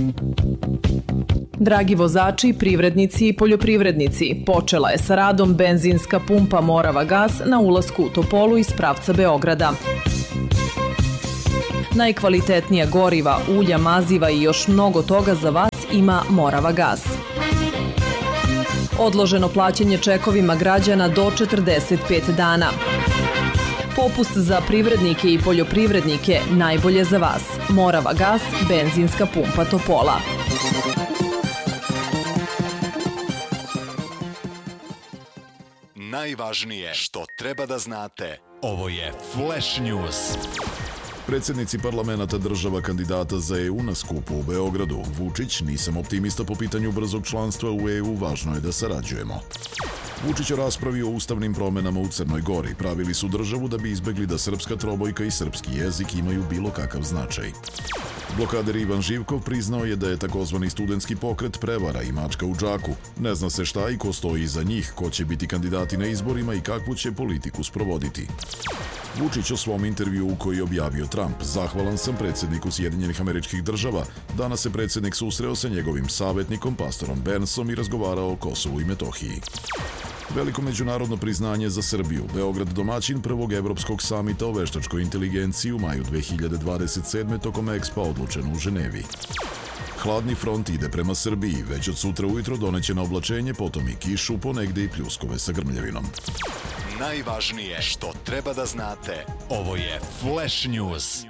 Dragi vozači, privrednici i poljoprivrednici, počela je sa radom benzinska pumpa Morava Gas na ulasku u Topolu iz pravca Beograda. Najkvalitetnija goriva, ulja, maziva i još mnogo toga za vas ima Morava Gas. Odloženo plaćanje čekovima građana do 45 dana. Popust za privrednike i poljoprivrednike najbolje za vas. Morava Gas, benzinska pumpa Topola. Najvažnije što treba da znate. Ovo je Flash News. Predsjednici parlamenta država kandidata za EU na skupu u Beogradu. Vučić, nisam optimista po pitanju brzog članstva u EU, važno je da sarađujemo. Vučić o raspravi o ustavnim promenama u Crnoj Gori. Pravili su državu da bi izbegli da srpska trobojka i srpski jezik imaju bilo kakav značaj. Blokader Ivan Živkov priznao je da je takozvani studentski pokret prevara i mačka u džaku. Ne zna se šta i ko stoji iza njih, ko će biti kandidati na izborima i kakvu će politiku sprovoditi. Vučić o svom intervjuu u koji je objavio Trump. Zahvalan sam predsjedniku Sjedinjenih Američkih Država. Danas se predsjednik susreo sa njegovim savjetnikom, pastorom Bernsom, i razgovarao o Kosovu i Metohiji. Veliko međunarodno priznanje za Srbiju. Beograd domaćin prvog evropskog samita o veštačkoj inteligenciji u maju 2027. tokom Expa odlučeno u Ženevi. Hladni front ide prema Srbiji. Već od sutra ujutro doneće na oblačenje, potom i kišu, ponegde i pljuskove sa grmljavinom. Najvažnije što treba da znate. Ovo je Flash News.